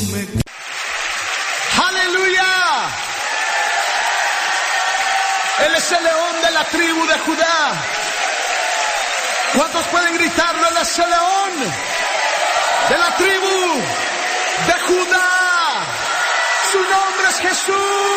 ¡Aleluya! Él es el león de la tribu de Judá. ¿Cuántos pueden gritarlo? Él es el león de la tribu de Judá. Su nombre es Jesús.